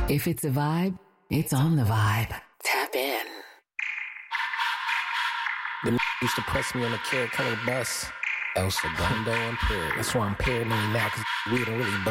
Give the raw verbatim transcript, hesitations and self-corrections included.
If it's a vibe, it's on the vibe. Tap in. Them used to press me on the Carrot Color bus. El Segundo Imperial. That's why I'm paranoid now, because we didn't really bust.